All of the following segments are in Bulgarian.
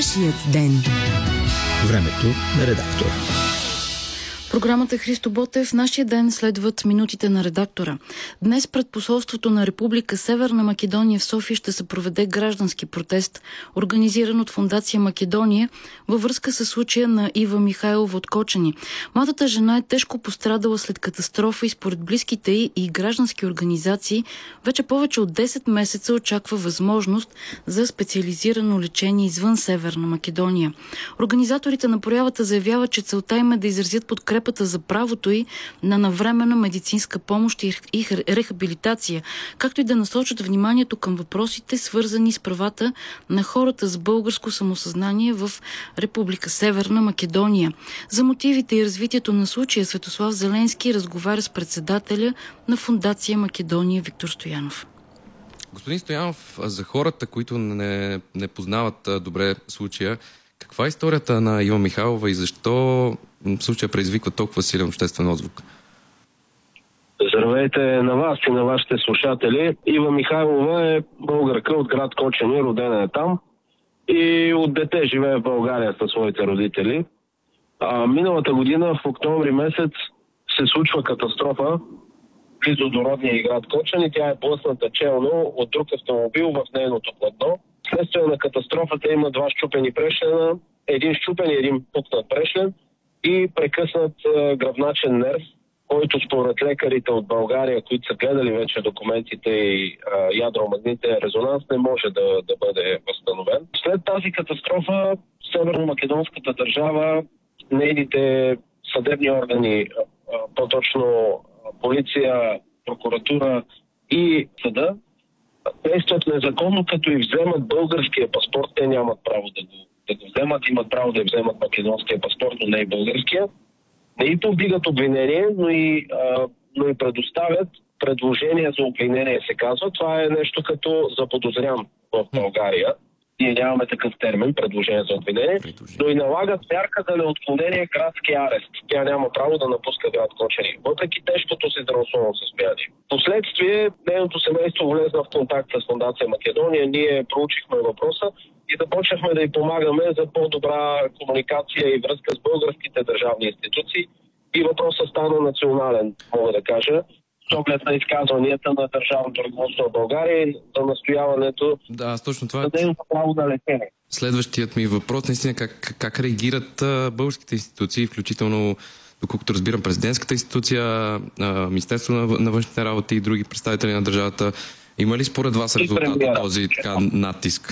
Нашият ден. Времето на редактора. Програмата Христо Ботев. Нашия ден следват минутите на редактора. Днес пред посолството на Република Северна Македония в София ще се проведе граждански протест, организиран от Фондация Македония във връзка с случая на Ива Михайлова от Кочани. Младата жена е тежко пострадала след катастрофа и според близките й и граждански организации вече повече от 10 месеца очаква възможност за специализирано лечение извън Северна Македония. Организаторите на проявата заявяват, че целта им е да изразят подкрепата за правото й на навременна медицинска помощ и рехабилитация, както и да насочат вниманието към въпросите, свързани с правата на хората с българско самосъзнание в Република Северна Македония. За мотивите и развитието на случая Светослав Зеленски разговаря с председателя на Фондация Македония Виктор Стоянов. Господин Стоянов, за хората, които не познават добре случая, каква е историята на Ива Михайлова и защо случая предизвиква толкова силен обществен отзвук? Здравейте на вас и на вашите слушатели. Ива Михайлова е българка от град Кочани, родена е там и от дете живее в България със своите родители. Миналата година в октомври месец се случва катастрофа близо до родния град Кочани. Тя е блъсната челно от друг автомобил в нейното платно. Следствие на катастрофата има 2 счупени прешлена, един счупен и един пукнат прешлен и прекъснат гръбначен нерв, който според лекарите от България, които са гледали вече документите и ядромагнитен резонанс, не може да бъде възстановен. След тази катастрофа северно-македонската държава, нейните съдебни органи, по-точно полиция, прокуратура и съда, действат незаконно, като и вземат българския паспорт. Те нямат право да го вземат, имат право да вземат македонския паспорт, но не и българския. Не и повдигат обвинение, но и предоставят предложение за обвинение, се казва. Това е нещо като заподозрян в България. Ние нямаме такъв термин, предложение за обвинение, но и налагат мярка за неотклонение градски арест. Тя няма право да напуска град Кочани, въпреки тежкото си здравословно състояние. Впоследствие нейното семейство влезна в контакт с Фондация Македония, ние проучихме въпроса и започнахме да й помагаме за по-добра комуникация и връзка с българските държавни институции. И въпросът стана национален, мога да кажа, с оглед на изказванията на държавното ръководство на България и за настояването точно това за нейното право на лечение. Следващият ми въпрос, наистина, как реагират българските институции, включително, доколкото разбирам, президентската институция, Министерството на външните работи и други представители на държавата. Има ли според вас резултат от този натиск?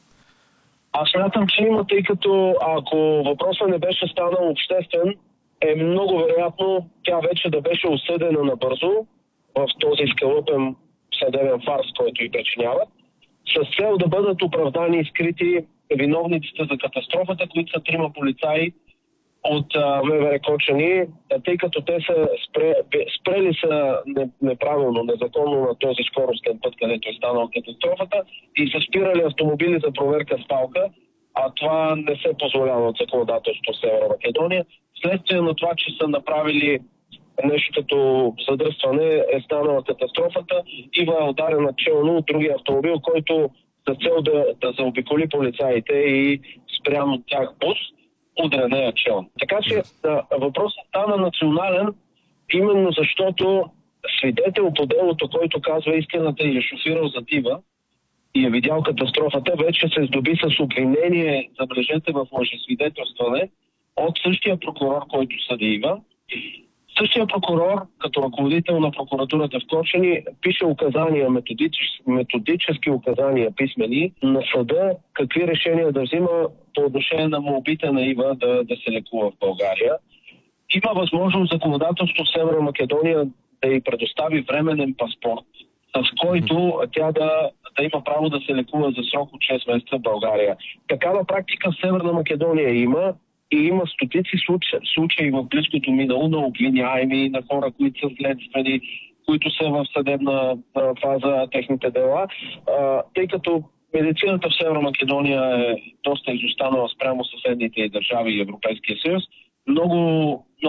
Аз смятам, че има, тъй като ако въпросът не беше станал обществен, е много вероятно тя вече да беше осъдена набързо в този скалъпен съдебен фарс, който й причиняват, с цел да бъдат оправдани и скрити виновниците за катастрофата, които са 3 полицаи от МВР Кочани, тъй като те са спрели са неправилно, незаконно на този скоростен път, където е станала катастрофата, и са спирали автомобили за проверка с палка, а това не се позволява от законодателството в Северна Македония. Следствие на това, че са направили нещо като задръстване, е станала катастрофата. Ива е ударена челно от другия автомобил, който за цел да заобиколи полицаите и спрямо от тях бус, удрена е челно. Така че въпросът стана национален, именно защото свидетел по делото, който казва истината и е шофирал за Ива и е видял катастрофата, вече се здоби с обвинение, забележете, в лъжесвидетелстване от същия прокурор, който съди Ива. Същия прокурор, като ръководител на прокуратурата в Кочани, пише указания, методически указания писмени на съда, какви решения да взима по отношение на молбите на Ива да се лекува в България. Има възможност законодателство в Северна Македония да й предостави временен паспорт, с който тя да има право да се лекува за срок от 6 месеца в България. Такава практика в Северна Македония има. И има стотици случаи в близкото минало на обвиняеми, на хора, които са следствени, които са в съдебна фаза техните дела. Тъй като медицината в Северна Македония е доста изостанала спрямо съседните държави и Европейския съюз, много